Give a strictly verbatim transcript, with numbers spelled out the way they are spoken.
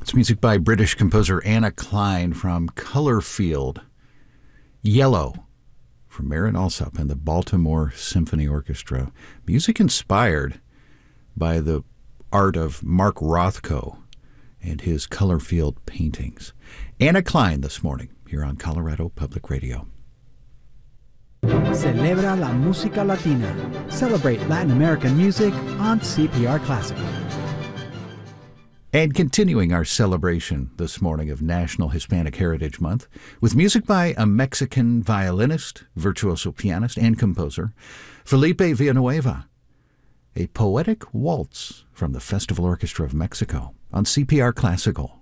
It's music by British composer Anna Klein from Colorfield. Yellow from Marin Alsop and the Baltimore Symphony Orchestra. Music inspired by the art of Mark Rothko and his Colorfield paintings. Anna Klein this morning here on Colorado Public Radio. Celebra la música latina. Celebrate Latin American music on C P R Classical. And continuing our celebration this morning of National Hispanic Heritage Month with music by a Mexican violinist, virtuoso pianist, and composer, Felipe Villanueva, a poetic waltz from the Festival Orchestra of Mexico on C P R Classical.